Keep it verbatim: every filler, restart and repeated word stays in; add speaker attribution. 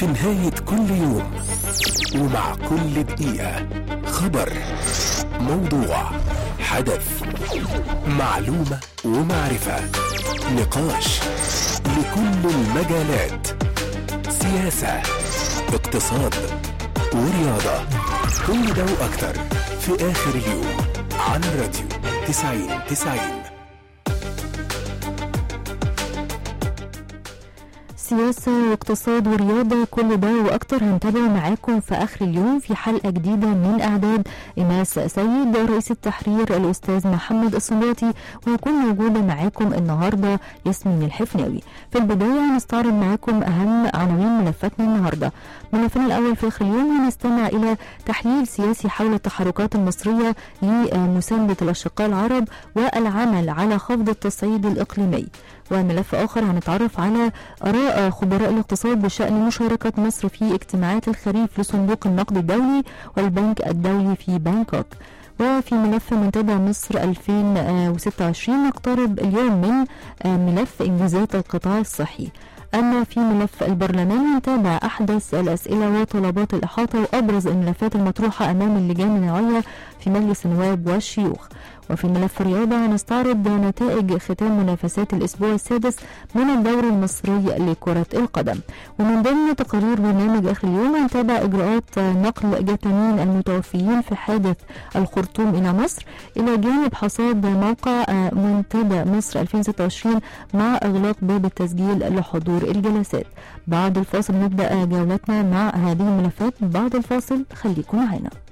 Speaker 1: في نهاية كل يوم ومع كل دقيقة خبر، موضوع، حدث، معلومة ومعرفة، نقاش لكل المجالات، سياسة، اقتصاد ورياضة، كل ده وأكتر في آخر اليوم على الراديو تسعين تسعين.
Speaker 2: سياسة واقتصاد ورياضة، كل ده وأكتر هنتابع معاكم في آخر اليوم في حلقة جديدة من إعداد إيناس سيد. رئيس التحرير الأستاذ محمد السنباطي، وهكون موجودة معاكم النهاردة ياسمين الحفناوي. في البداية هنستعرض معاكم أهم عناوين ملفاتنا النهاردة. ملفنا الأول في آخر اليوم هنستمع إلى تحليل سياسي حول التحركات المصرية لمساندة الأشقاء العرب والعمل على خفض التصعيد الإقليمي. وملف آخر هنتعرف على آراء خبراء الاقتصاد بشأن مشاركة مصر في اجتماعات الخريف لصندوق النقد الدولي والبنك الدولي في بانكوك. وفي ملف منتدى مصر ألفين وستة وعشرين نقترب اليوم من ملف إنجازات القطاع الصحي. أما في ملف البرلمان نتابع أحدث الأسئلة وطلبات الإحاطة وأبرز الملفات المطروحة أمام اللجان النوعية في مجلس النواب والشيوخ. وفي ملف الرياضة هنستعرض نتائج ختام منافسات الأسبوع السادس من الدوري المصري لكرة القدم. ومن ضمن تقارير برنامج آخر اليوم هنتابع إجراءات نقل جثامين المتوفيين في حادث الخرطوم إلى مصر، إلى جانب حصاد موقع منتدى مصر ألفين وستة وعشرين مع إغلاق باب التسجيل لحضور الجلسات. بعد الفاصل نبدأ جولتنا مع هذه الملفات. بعد الفاصل خليكم معنا.